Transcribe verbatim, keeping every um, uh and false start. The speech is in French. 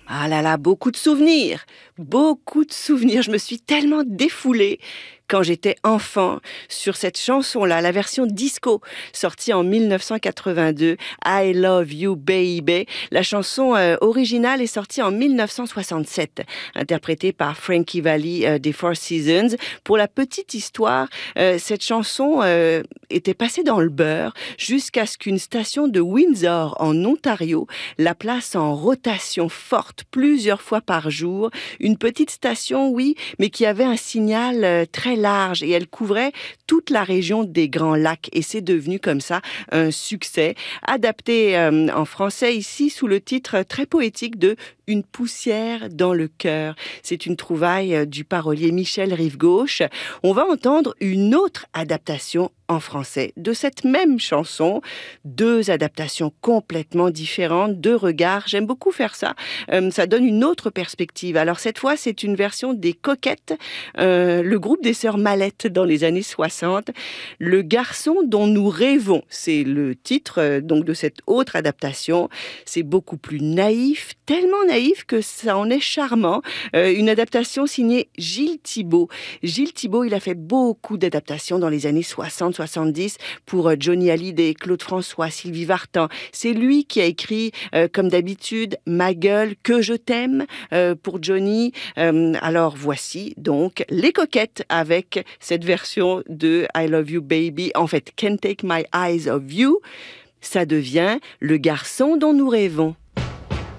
Ah là là, beaucoup de souvenirs, beaucoup de souvenirs. Je me suis tellement défoulée quand j'étais enfant sur cette chanson-là, la version disco, sortie en mille neuf cent quatre-vingt-deux, I Love You Baby. La chanson euh, originale est sortie en mille neuf cent soixante-sept, interprétée par Frankie Valli euh, des Four Seasons. Pour la petite histoire, euh, cette chanson euh, était passée dans le beurre jusqu'à ce qu'une station de Windsor, en Ontario, la place en rotation forte plusieurs fois par jour. Une petite station, oui, mais qui avait un signal euh, très large et elle couvrait toute la région des Grands Lacs et c'est devenu comme ça un succès, adapté euh, en français ici sous le titre très poétique de Une poussière dans le cœur. C'est une trouvaille euh, du parolier Michel Rive-Gauche. On va entendre une autre adaptation en français de cette même chanson, deux adaptations complètement différentes, deux regards. J'aime beaucoup faire ça. Euh, ça donne une autre perspective. Alors cette fois, c'est une version des Coquettes, euh, le groupe des sœurs Mallette dans les années soixante. Le garçon dont nous rêvons, c'est le titre euh, donc de cette autre adaptation. C'est beaucoup plus naïf, tellement naïf que ça en est charmant. Euh, une adaptation signée Gilles Thibault. Gilles Thibault, il a fait beaucoup d'adaptations dans les années soixante soixante-dix pour Johnny Hallyday, Claude François, Sylvie Vartan. C'est lui qui a écrit, euh, comme d'habitude, Ma gueule, Que je t'aime euh, pour Johnny. Euh, alors voici donc les Coquettes avec cette version de I Love You Baby. En fait, Can't Take My Eyes Off You. Ça devient Le garçon dont nous rêvons.